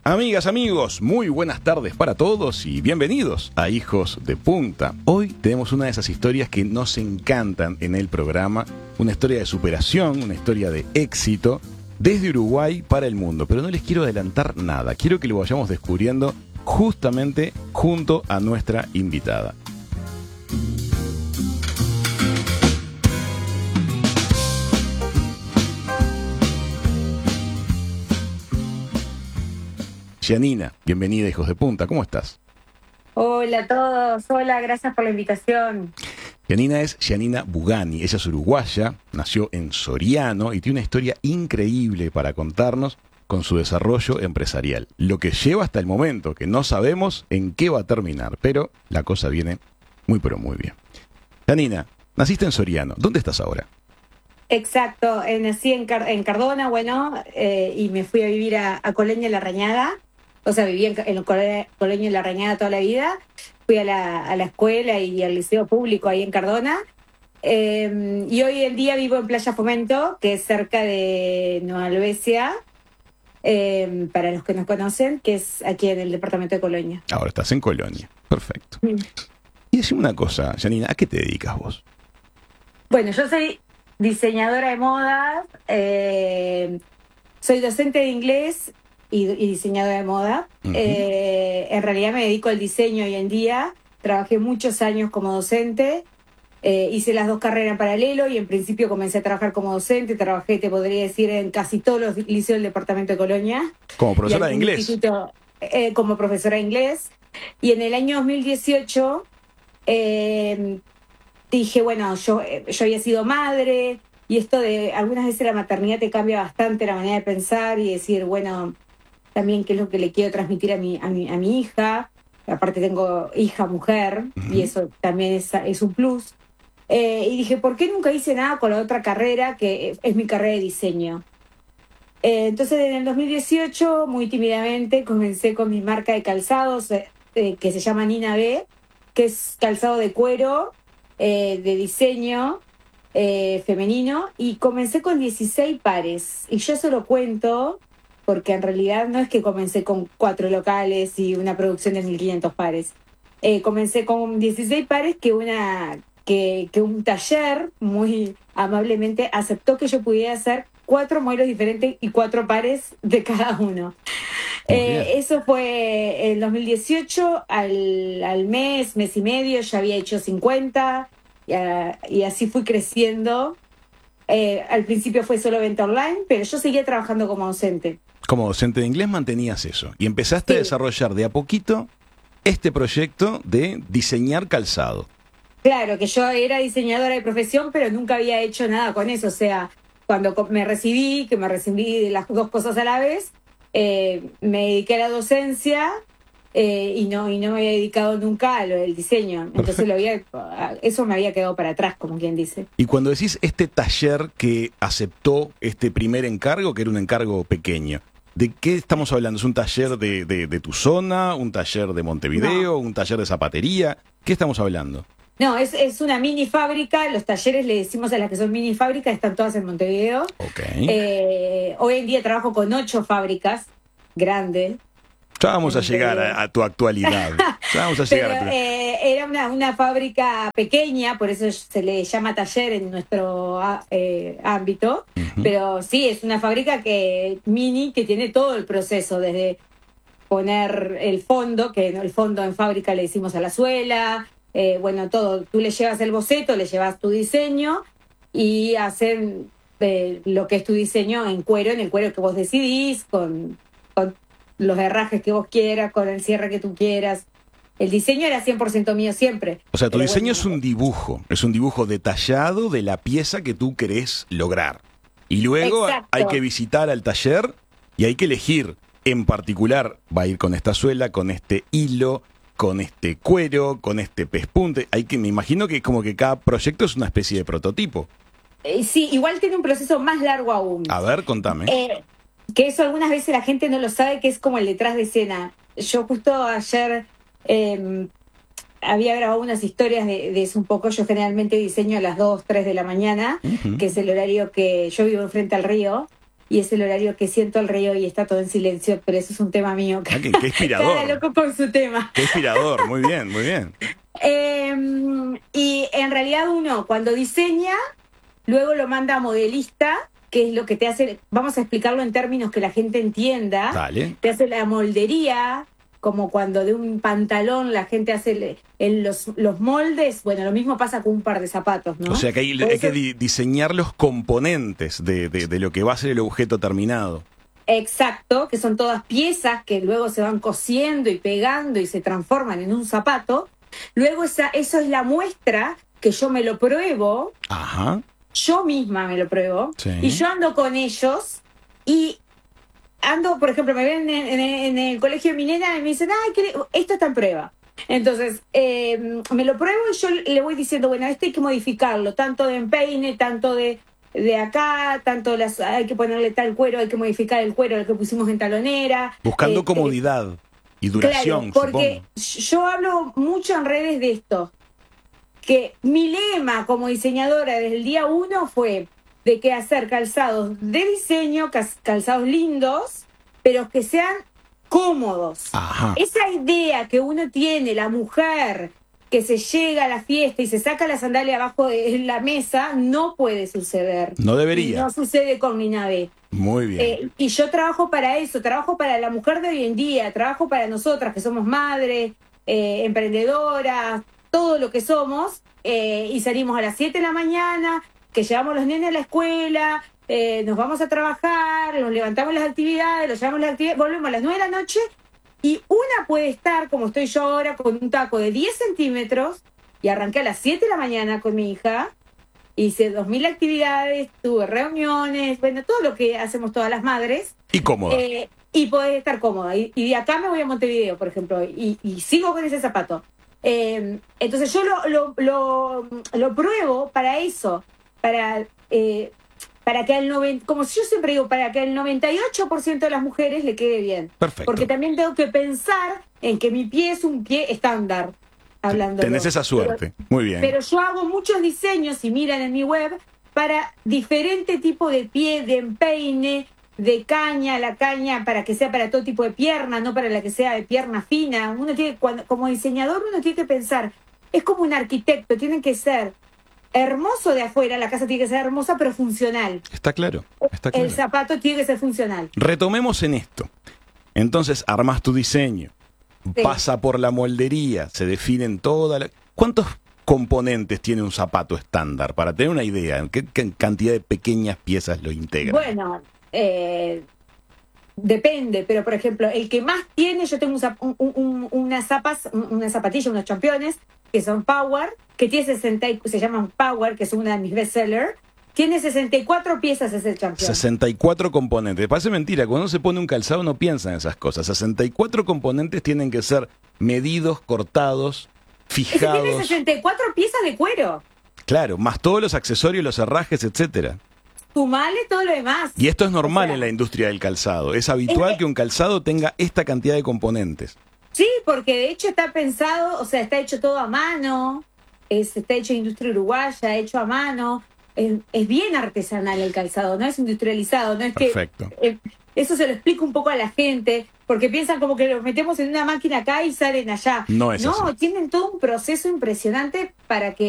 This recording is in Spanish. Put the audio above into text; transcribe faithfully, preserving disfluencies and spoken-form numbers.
Amigas, amigos, muy buenas tardes para todos y bienvenidos a Hijos de Punta. Hoy tenemos una de esas historias que nos encantan en el programa, una historia de superación, una historia de éxito, desde Uruguay para el mundo. Pero no les quiero adelantar nada, quiero que lo vayamos descubriendo justamente junto a nuestra invitada. Giannina, bienvenida a Hijos de Punta, ¿cómo estás? Hola a todos, hola, gracias por la invitación. Giannina es Giannina Bugani, ella es uruguaya, nació en Soriano y tiene una historia increíble para contarnos con su desarrollo empresarial. Lo que lleva hasta el momento, que no sabemos en qué va a terminar, pero la cosa viene muy pero muy bien. Giannina, naciste en Soriano, ¿dónde estás ahora? Exacto, eh, nací en, Car- en Cardona, bueno, eh, y me fui a vivir a, a Colonia La Rañada. O sea, viví en, en Cole- Colonia La Rañada toda la vida. Fui a la, a la escuela y al liceo público ahí en Cardona. Eh, y hoy en día vivo en Playa Fomento, que es cerca de Nueva Albesia, eh, para los que nos conocen, que es aquí en el departamento de Colonia. Ahora estás en Colonia, perfecto. Mm. Y decime una cosa, Giannina, ¿a qué te dedicas vos? Bueno, yo soy diseñadora de modas, eh, soy docente de inglés y, y diseñadora de moda. Uh-huh. Eh, en realidad me dedico al diseño hoy en día. Trabajé muchos años como docente, eh, hice las dos carreras en paralelo y en principio comencé a trabajar como docente. Trabajé, te podría decir, en casi todos los liceos del departamento de Colonia. Como profesora de inglés. Instituto, eh, como profesora de inglés. Y en el año dos mil dieciocho... Eh, dije, bueno, yo, yo había sido madre y esto de algunas veces la maternidad te cambia bastante la manera de pensar y decir, bueno, también qué es lo que le quiero transmitir a mi, a mi, a mi hija. Aparte tengo hija mujer uh-huh. y eso también es, es un plus. Eh, y dije, ¿por qué nunca hice nada con la otra carrera que es mi carrera de diseño? Eh, entonces en el dos mil dieciocho, muy tímidamente, comencé con mi marca de calzados eh, eh, que se llama Nina B, que es calzado de cuero, Eh, de diseño eh, femenino, y comencé con dieciséis pares. Y yo se lo cuento porque en realidad no es que comencé con cuatro locales y una producción de mil quinientos pares. Eh, comencé con dieciséis pares que, una, que, que un taller muy amablemente aceptó que yo pudiera hacer cuatro modelos diferentes y cuatro pares de cada uno. Eh, eso fue en dos mil dieciocho, al, al mes, mes y medio, ya había hecho cincuenta y, a, y así fui creciendo. Eh, al principio fue solo venta online, pero yo seguía trabajando como docente. Como docente de inglés mantenías eso y empezaste sí. a desarrollar de a poquito este proyecto de diseñar calzado. Claro, que yo era diseñadora de profesión, pero nunca había hecho nada con eso. O sea, cuando me recibí, que me recibí de las dos cosas a la vez, Eh, me dediqué a la docencia eh, y no y no me había dedicado nunca a lo del diseño. Entonces lo había, eso me había quedado para atrás, como quien dice. Y cuando decís este taller que aceptó este primer encargo, que era un encargo pequeño, ¿de qué estamos hablando? ¿Es un taller de, de, de tu zona? ¿Un taller de Montevideo? No. ¿Un taller de zapatería? ¿Qué estamos hablando? No, es, es una mini fábrica. Los talleres le decimos a las que son mini fábricas, están todas en Montevideo. Okay. Eh, hoy en día trabajo con ocho fábricas grandes. Ya vamos a llegar a, a tu actualidad. Ya vamos a llegar Pero, a tu... eh, era una, una fábrica pequeña, por eso se le llama taller en nuestro eh, ámbito. Uh-huh. Pero sí, es una fábrica que mini que tiene todo el proceso, desde poner el fondo, que el fondo en fábrica le decimos a la suela. Eh, bueno, todo, tú le llevas el boceto, le llevas tu diseño y hacen eh, lo que es tu diseño en cuero, en el cuero que vos decidís, con, con los herrajes que vos quieras, con el cierre que tú quieras. El diseño era cien por ciento mío siempre. O sea, tu Pero diseño bueno, es un dibujo, es un dibujo detallado de la pieza que tú querés lograr. Y luego exacto. hay que visitar al taller y hay que elegir. En particular, va a ir con esta suela, con este hilo, con este cuero, con este pespunte. Hay que, me imagino que como que cada proyecto es una especie de prototipo. Eh, sí, igual tiene un proceso más largo aún. A ver, contame. Eh, que eso algunas veces la gente no lo sabe, que es como el detrás de escena. Yo justo ayer eh, había grabado unas historias de, de eso un poco. Yo generalmente diseño a las dos, tres de la mañana, uh-huh. que es el horario que yo vivo enfrente al río. y es el horario que siento el río y está todo en silencio, pero eso es un tema mío. Ah, qué, qué inspirador. Cada loco con su tema. Qué inspirador, muy bien, muy bien. Eh, y en realidad uno cuando diseña, luego lo manda a modelista, que es lo que te hace, vamos a explicarlo en términos que la gente entienda. Dale. Te hace la moldería, como cuando de un pantalón la gente hace el, el, los, los moldes. Bueno, lo mismo pasa con un par de zapatos, ¿no? O sea que hay, hay que di diseñar los componentes de, de, de lo que va a ser el objeto terminado. Exacto, que son todas piezas que luego se van cosiendo y pegando y se transforman en un zapato. Luego esa, eso es la muestra que yo me lo pruebo. Ajá. Yo misma me lo pruebo. Sí. Y yo ando con ellos y ando, por ejemplo, me ven en, en, en el colegio de mi nena y me dicen, ay, ¿qué? Esto está en prueba. Entonces, eh, me lo pruebo y yo le voy diciendo, bueno, esto hay que modificarlo, tanto de empeine, tanto de, de acá, tanto las, hay que ponerle tal cuero, hay que modificar el cuero, el que pusimos en talonera. Buscando eh, comodidad eh, y duración, claro, porque supongo. yo hablo mucho en redes de esto, que mi lema como diseñadora desde el día uno fue de que hacer calzados de diseño, calzados lindos, pero que sean cómodos. Ajá. Esa idea que uno tiene, la mujer que se llega a la fiesta y se saca la sandalia abajo de la mesa, no puede suceder. No debería. Y no sucede con Nina B. Muy bien. Eh, y yo trabajo para eso, trabajo para la mujer de hoy en día, trabajo para nosotras que somos madres, eh, emprendedoras, todo lo que somos, eh, y salimos a las siete de la mañana, que llevamos los nenes a la escuela, eh, nos vamos a trabajar, nos levantamos las actividades, los llevamos a las actividades, volvemos a las nueve de la noche, y una puede estar, como estoy yo ahora, con un taco de diez centímetros, y arranqué a las siete de la mañana con mi hija, hice dos mil actividades, tuve reuniones, bueno, todo lo que hacemos todas las madres. Y cómoda. Eh, y podés estar cómoda. Y, y de acá me voy a Montevideo, por ejemplo, y, y sigo con ese zapato. Eh, entonces yo lo, lo, lo, lo pruebo para eso, para, eh, para que al noventa, como yo siempre digo, para que al noventa y ocho por ciento de las mujeres le quede bien. Perfecto. Porque también tengo que pensar en que mi pie es un pie estándar. Hablando. Tenés esa suerte. Pero, muy bien. Pero yo hago muchos diseños, si miran en mi web, para diferente tipo de pie, de empeine, de caña, la caña para que sea para todo tipo de pierna, no para la que sea de pierna fina. Uno tiene, cuando, como diseñador, uno tiene que pensar, es como un arquitecto, tiene que ser hermoso de afuera, la casa tiene que ser hermosa, pero funcional. Está claro, está claro. El zapato tiene que ser funcional. Retomemos en esto. Entonces, armas tu diseño, sí. Pasa por la moldería, se definen todas las... ¿Cuántos componentes tiene un zapato estándar? Para tener una idea, ¿qué, qué cantidad de pequeñas piezas lo integran? Bueno, eh, depende, pero por ejemplo, el que más tiene, yo tengo un, un, un, unas zapas, unas zapatillas, unos championes, que son Power, que tiene sesenta, se llaman Power, que es una de mis bestsellers. Tiene sesenta y cuatro piezas ese campeón. sesenta y cuatro componentes. Parece mentira, cuando uno se pone un calzado no piensa en esas cosas. sesenta y cuatro componentes tienen que ser medidos, cortados, fijados. Tiene sesenta y cuatro piezas de cuero. Claro, más todos los accesorios, los herrajes, etcétera. Sumale todo lo demás. Y esto es normal, o sea, en en la industria del calzado. Es habitual es que... que un calzado tenga esta cantidad de componentes. Sí, porque de hecho está pensado, o sea, está hecho todo a mano, es, está hecho en industria uruguaya, hecho a mano. Es, es bien artesanal el calzado, no es industrializado, no es Perfecto. que... Eh, eso se lo explico un poco a la gente, porque piensan como que los metemos en una máquina acá y salen allá. No es No, así. tienen todo un proceso impresionante para que